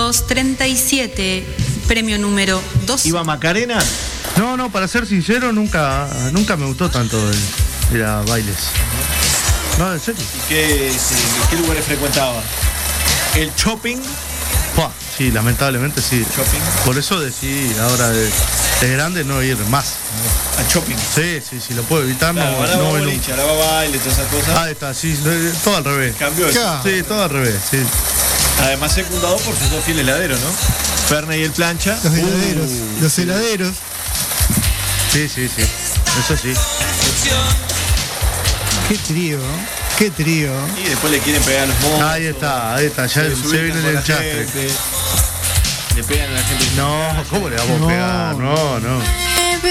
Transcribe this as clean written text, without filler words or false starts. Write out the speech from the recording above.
1937, premio número 2. ¿Iba Macarena? No, para ser sincero, nunca me gustó tanto ir a bailes. No, en serio. ¿Y qué lugares frecuentaba? ¿El shopping? Sí, lamentablemente sí. ¿Shopping? Por eso decidí ahora de grande no ir más. ¿Al shopping? Sí, si lo puedo evitar, claro, no voy nunca. boliche, ahora va baile, todas esas cosas. Ahí está, sí, todo al revés. Cambió eso. Sí, todo al revés, sí. Además secundado por sus dos fieles heladeros, ¿no? Fernet y el Plancha. Los heladeros. Sí. Eso sí. Qué trío. Y después le quieren pegar a los mozos. Ahí está, ya se viene el enchastre. Le pegan a la gente. No, ¿cómo le vamos a pegar? No.